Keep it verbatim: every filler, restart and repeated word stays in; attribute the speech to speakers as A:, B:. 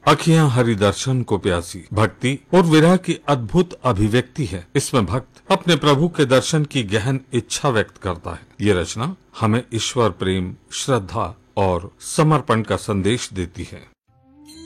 A: अखियां हरि दर्शन को प्यासी भक्ति और विरह की अद्भुत अभिव्यक्ति है। इसमें भक्त अपने प्रभु के दर्शन की गहन इच्छा व्यक्त करता है। ये रचना हमें ईश्वर प्रेम, श्रद्धा और समर्पण का संदेश देती है।